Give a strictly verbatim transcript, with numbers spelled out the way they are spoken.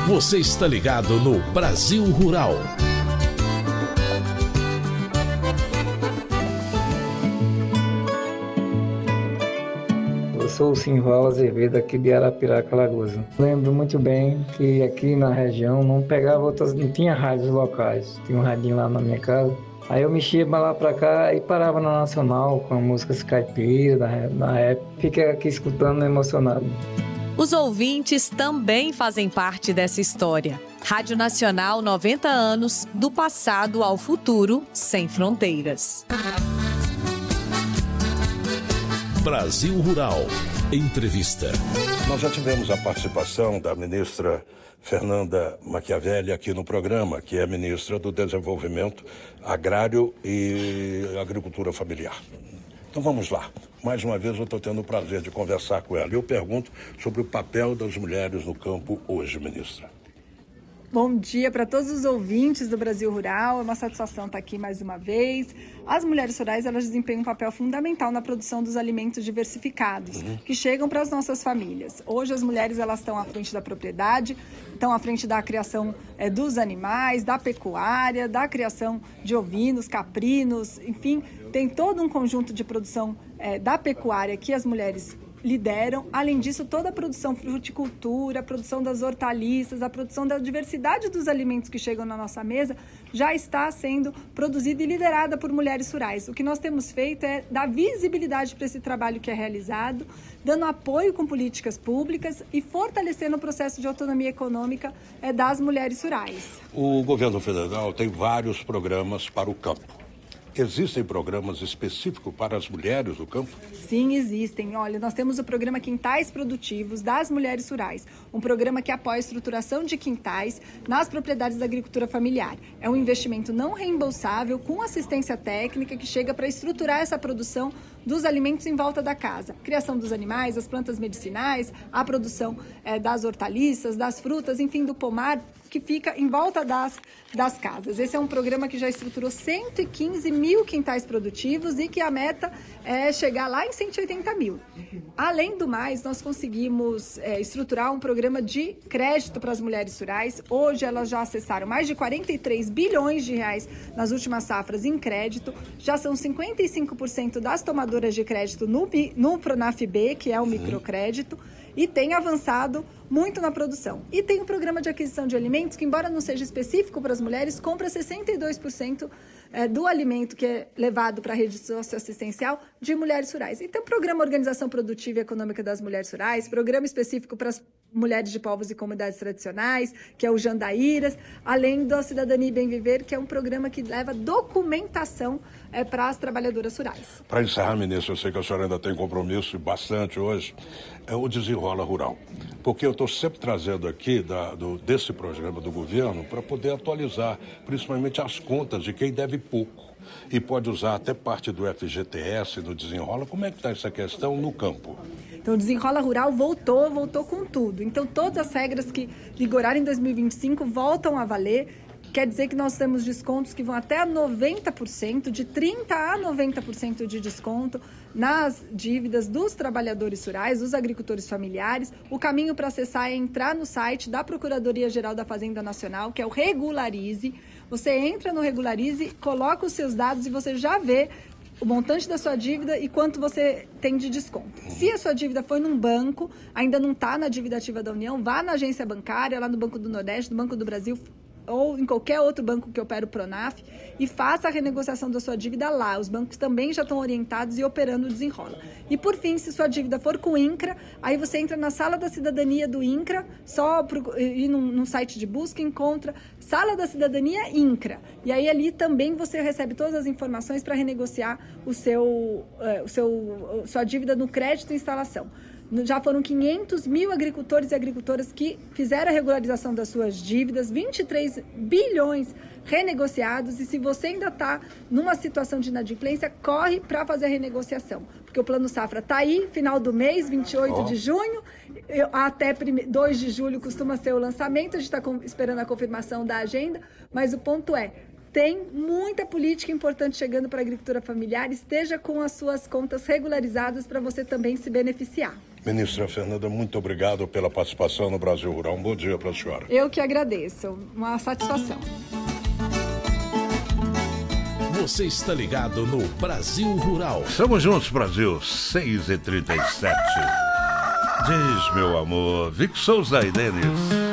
Você está ligado no Brasil Rural. Eu sou o Simval Azevedo, aqui de Arapiraca, Alagoas. Lembro muito bem que aqui na região não pegava outras, não tinha rádios locais. Tinha um radinho lá na minha casa. Aí eu mexia pra lá pra cá e parava na Nacional com músicas caipiras na, na época. Fiquei aqui escutando emocionado. Os ouvintes também fazem parte dessa história. Rádio Nacional, noventa anos, do passado ao futuro, sem fronteiras. Brasil Rural. Entrevista. Nós já tivemos a participação da ministra Fernanda Machiavelli aqui no programa, que é ministra do Desenvolvimento Agrário e Agricultura Familiar. Então vamos lá. Mais uma vez eu estou tendo o prazer de conversar com ela. Eu pergunto sobre o papel das mulheres no campo hoje, ministra. Bom dia para todos os ouvintes do Brasil Rural, é uma satisfação estar aqui mais uma vez. As mulheres rurais, elas desempenham um papel fundamental na produção dos alimentos diversificados, uhum. que chegam para as nossas famílias. Hoje as mulheres, elas estão à frente da propriedade, estão à frente da criação é, dos animais, da pecuária, da criação de ovinos, caprinos, enfim, tem todo um conjunto de produção é, da pecuária que as mulheres lideram. Além disso, toda a produção fruticultura, a produção das hortaliças, a produção da diversidade dos alimentos que chegam na nossa mesa já está sendo produzida e liderada por mulheres rurais. O que nós temos feito é dar visibilidade para esse trabalho que é realizado, dando apoio com políticas públicas e fortalecendo o processo de autonomia econômica é, das mulheres rurais. O governo federal tem vários programas para o campo. Existem programas específicos para as mulheres do campo? Sim, existem. Olha, nós temos o programa Quintais Produtivos das Mulheres Rurais, um programa que apoia a estruturação de quintais nas propriedades da agricultura familiar. É um investimento não reembolsável com assistência técnica que chega para estruturar essa produção dos alimentos em volta da casa. Criação dos animais, as plantas medicinais, a produção é, das hortaliças, das frutas, enfim, do pomar, que fica em volta das, das casas. Esse é um programa que já estruturou cento e quinze mil quintais produtivos e que a meta é chegar lá em cento e oitenta mil. Além do mais, nós conseguimos é, estruturar um programa de crédito para as mulheres rurais. Hoje elas já acessaram mais de quarenta e três bilhões de reais nas últimas safras em crédito. Já são cinquenta e cinco por cento das tomadoras de crédito no, no Pronaf-B, que é o microcrédito, e tem avançado muito na produção. E tem o programa de aquisição de alimentos, que embora não seja específico para as mulheres, compra sessenta e dois por cento do alimento que é levado para a rede socioassistencial de mulheres rurais. Então, programa Organização Produtiva e Econômica das Mulheres Rurais, programa específico para as mulheres de povos e comunidades tradicionais, que é o Jandaíras, além do Cidadania e Bem Viver, que é um programa que leva documentação é, para as trabalhadoras rurais. Para encerrar, ministro, eu sei que a senhora ainda tem compromisso bastante hoje, é o Desenrola Rural. Porque eu estou sempre trazendo aqui da, do, desse programa do governo para poder atualizar, principalmente as contas de quem deve pouco. E pode usar até parte do F G T S no Desenrola. Como é que está essa questão no campo? Então, o Desenrola Rural voltou, voltou com tudo. Então, todas as regras que vigoraram em dois mil e vinte e cinco voltam a valer. Quer dizer que nós temos descontos que vão até noventa por cento, de trinta por cento a noventa por cento de desconto nas dívidas dos trabalhadores rurais, dos agricultores familiares. O caminho para acessar é entrar no site da Procuradoria-Geral da Fazenda Nacional, que é o Regularize. Você entra no Regularize, coloca os seus dados e você já vê o montante da sua dívida e quanto você tem de desconto. Se a sua dívida foi num banco, ainda não está na dívida ativa da União, vá na agência bancária, lá no Banco do Nordeste, no Banco do Brasil, ou em qualquer outro banco que opera o Pronaf, e faça a renegociação da sua dívida lá. Os bancos também já estão orientados e operando o Desenrola. E por fim, se sua dívida for com o INCRA, aí você entra na Sala da Cidadania do INCRA, só ir num, num site de busca, encontra Sala da Cidadania INCRA. E aí ali também você recebe todas as informações para renegociar o seu, uh, o seu, sua dívida no crédito e instalação. Já foram quinhentos mil agricultores e agricultoras que fizeram a regularização das suas dívidas, vinte e três bilhões renegociados, e se você ainda está numa situação de inadimplência, corre para fazer a renegociação, porque o Plano Safra está aí, final do mês, vinte e oito de junho, até dois de julho costuma ser o lançamento, a gente está esperando a confirmação da agenda, mas o ponto é, tem muita política importante chegando para a agricultura familiar, esteja com as suas contas regularizadas para você também se beneficiar. Ministra Fernanda, muito obrigado pela participação no Brasil Rural. Um bom dia para a senhora. Eu que agradeço. Uma satisfação. Você está ligado no Brasil Rural. Estamos juntos, Brasil. seis e trinta e sete. Diz, meu amor. Vic Souza e Denis.